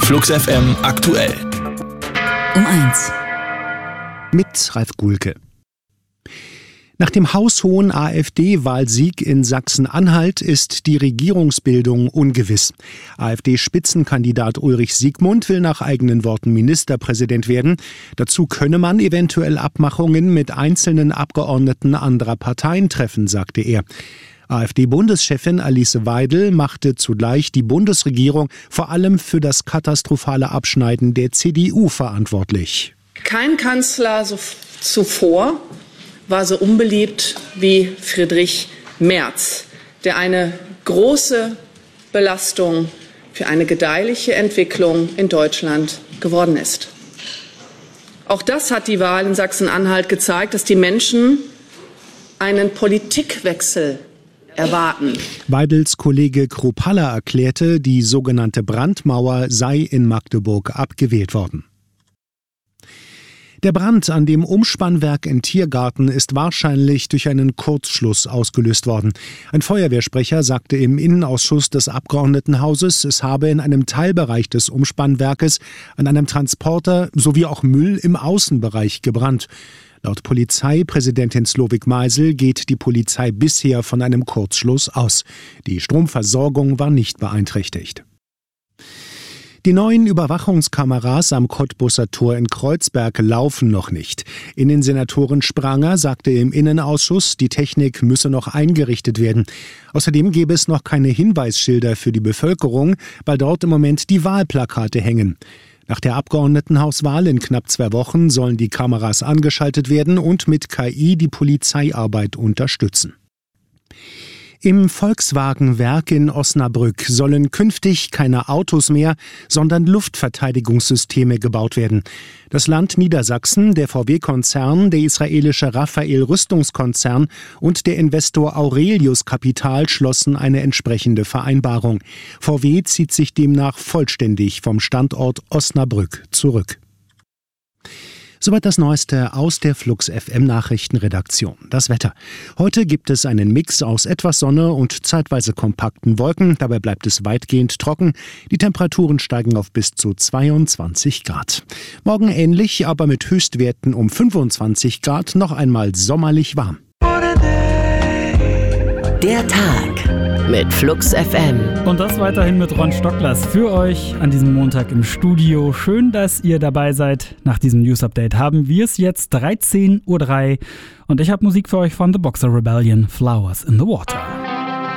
Flux FM aktuell. Um 1. Mit Ralf Gulke. Nach dem haushohen AfD-Wahlsieg in Sachsen-Anhalt ist die Regierungsbildung ungewiss. AfD-Spitzenkandidat Ulrich Siegmund will nach eigenen Worten Ministerpräsident werden. Dazu könne man eventuell Abmachungen mit einzelnen Abgeordneten anderer Parteien treffen, sagte er. AfD-Bundeschefin Alice Weidel machte zugleich die Bundesregierung vor allem für das katastrophale Abschneiden der CDU verantwortlich. Kein Kanzler zuvor war so unbeliebt wie Friedrich Merz, der eine große Belastung für eine gedeihliche Entwicklung in Deutschland geworden ist. Auch das hat die Wahl in Sachsen-Anhalt gezeigt, dass die Menschen einen Politikwechsel erwarten. Weidels Kollege Kruppalla erklärte, die sogenannte Brandmauer sei in Magdeburg abgewählt worden. Der Brand an dem Umspannwerk in Tiergarten ist wahrscheinlich durch einen Kurzschluss ausgelöst worden. Ein Feuerwehrsprecher sagte im Innenausschuss des Abgeordnetenhauses, es habe in einem Teilbereich des Umspannwerkes an einem Transporter sowie auch Müll im Außenbereich gebrannt. Laut Polizeipräsidentin Slowik Meisel geht die Polizei bisher von einem Kurzschluss aus. Die Stromversorgung war nicht beeinträchtigt. Die neuen Überwachungskameras am Cottbusser Tor in Kreuzberg laufen noch nicht. Innensenatorin Spranger sagte im Innenausschuss, die Technik müsse noch eingerichtet werden. Außerdem gäbe es noch keine Hinweisschilder für die Bevölkerung, weil dort im Moment die Wahlplakate hängen. Nach der Abgeordnetenhauswahl in knapp 2 Wochen sollen die Kameras angeschaltet werden und mit KI die Polizeiarbeit unterstützen. Im Volkswagen-Werk in Osnabrück sollen künftig keine Autos mehr, sondern Luftverteidigungssysteme gebaut werden. Das Land Niedersachsen, der VW-Konzern, der israelische Rafael-Rüstungskonzern und der Investor Aurelius Capital schlossen eine entsprechende Vereinbarung. VW zieht sich demnach vollständig vom Standort Osnabrück zurück. Soweit das Neueste aus der Flux FM Nachrichtenredaktion. Das Wetter. Heute gibt es einen Mix aus etwas Sonne und zeitweise kompakten Wolken. Dabei bleibt es weitgehend trocken. Die Temperaturen steigen auf bis zu 22 Grad. Morgen ähnlich, aber mit Höchstwerten um 25 Grad noch einmal sommerlich warm. Der Tag mit Flux FM. Und das weiterhin mit Ron Stocklers für euch an diesem Montag im Studio. Schön, dass ihr dabei seid. Nach diesem News-Update haben wir es jetzt 13:03 Uhr und ich habe Musik für euch von The Boxer Rebellion, Flowers in the Water.